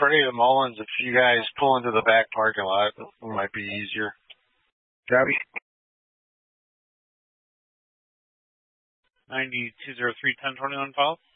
for any of the Mullins, if you guys pull into the back parking lot, it might be easier. Copy. 9203-1021 file.